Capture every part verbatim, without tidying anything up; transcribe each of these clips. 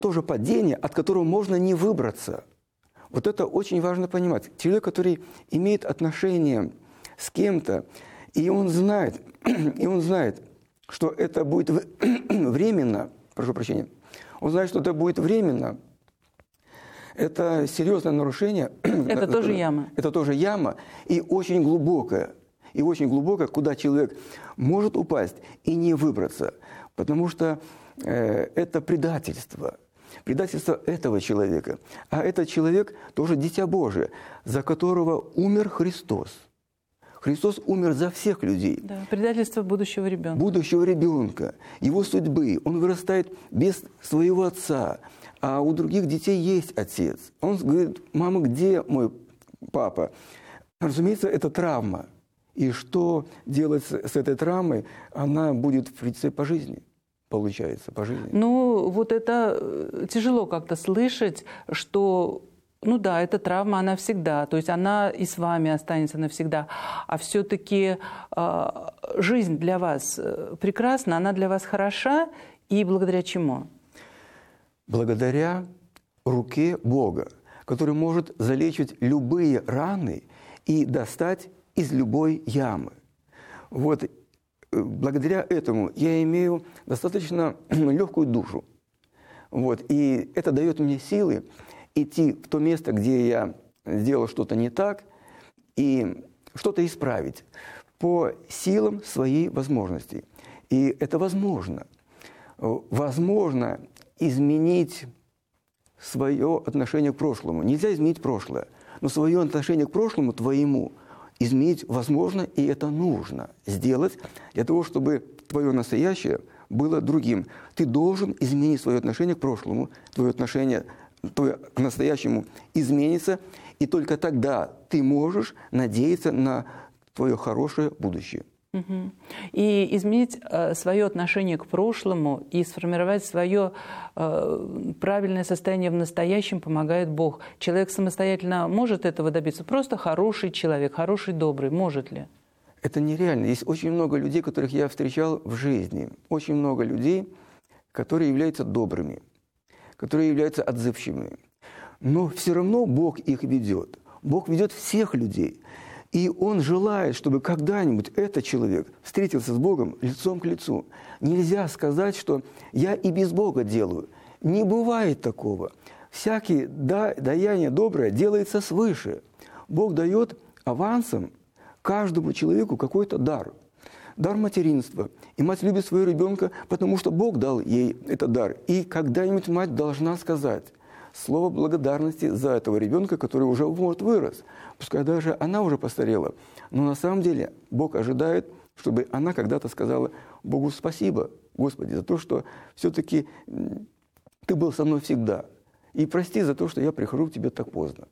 тоже падение, от которого можно не выбраться. Вот это очень важно понимать. Человек, который имеет отношение с кем-то, и он знает, и он знает, что это будет временно, прошу прощения, он знает, что это будет временно, это серьезное нарушение. Это тоже яма. Это тоже яма, и очень глубокая. И очень глубокая, куда человек может упасть и не выбраться. Потому что э, это предательство. Предательство этого человека. А этот человек тоже дитя Божие, за которого умер Христос. Христос умер за всех людей. Да, предательство будущего ребенка. Будущего ребенка, его судьбы. Он вырастает без своего отца. А у других детей есть отец. Он говорит: мама, где мой папа? Разумеется, это травма. И что делать с, с этой травмой? Она будет в принципе по жизни. Получается, по жизни. Ну, вот это тяжело как-то слышать, что, ну да, эта травма, она всегда, то есть она и с вами останется навсегда. А все-таки э, жизнь для вас прекрасна, она для вас хороша, и благодаря чему? Благодаря руке Бога, который может залечить любые раны и достать из любой ямы. Вот. Благодаря этому я имею достаточно легкую душу. Вот. И это дает мне силы идти в то место, где я сделал что-то не так, и что-то исправить по силам своей возможностей. И это возможно. Возможно изменить свое отношение к прошлому. Нельзя изменить прошлое, но свое отношение к прошлому твоему изменить возможно, и это нужно сделать для того, чтобы твое настоящее было другим. Ты должен изменить свое отношение к прошлому, твое отношение твое к настоящему изменится, и только тогда ты можешь надеяться на твое хорошее будущее. Угу. И изменить э, свое отношение к прошлому и сформировать свое э, правильное состояние в настоящем помогает Бог. Человек самостоятельно может этого добиться? Просто хороший человек, хороший, добрый, может ли? Это нереально. Есть очень много людей, которых я встречал в жизни. Очень много людей, которые являются добрыми, которые являются отзывчивыми. Но все равно Бог их ведет. Бог ведет всех людей. И Он желает, чтобы когда-нибудь этот человек встретился с Богом лицом к лицу. Нельзя сказать, что я и без Бога делаю. Не бывает такого. Всякие даяние доброе делается свыше. Бог дает авансом каждому человеку какой-то дар. Дар материнства. И мать любит своего ребенка, потому что Бог дал ей этот дар. И когда-нибудь мать должна сказать слово благодарности за этого ребенка, который уже, может, вырос. Пускай даже она уже постарела. Но на самом деле Бог ожидает, чтобы она когда-то сказала Богу спасибо, Господи, за то, что все-таки Ты был со мной всегда. И прости за то, что я прихожу к Тебе так поздно.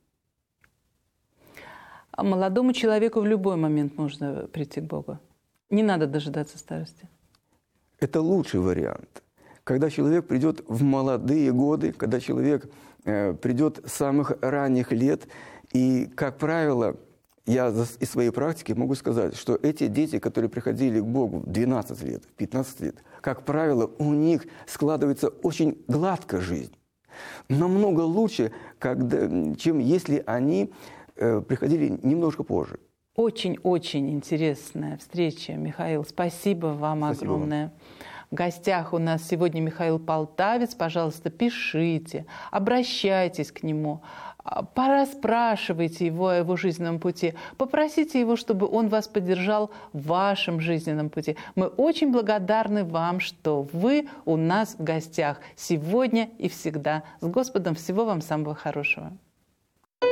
А молодому человеку в любой момент можно прийти к Богу. Не надо дожидаться старости. Это лучший вариант. Когда человек придет в молодые годы, когда человек э, придет с самых ранних лет, и, как правило, я из своей практики могу сказать, что эти дети, которые приходили к Богу в двенадцать лет, в пятнадцать лет, как правило, у них складывается очень гладко жизнь. Намного лучше, когда, чем если они э, приходили немножко позже. Очень-очень интересная встреча, Михаил. Спасибо вам Спасибо огромное. Вам. В гостях у нас сегодня Михаил Полтавец. Пожалуйста, пишите, обращайтесь к нему, порасспрашивайте его о его жизненном пути, попросите его, чтобы он вас поддержал в вашем жизненном пути. Мы очень благодарны вам, что вы у нас в гостях сегодня и всегда. С Господом, всего вам самого хорошего.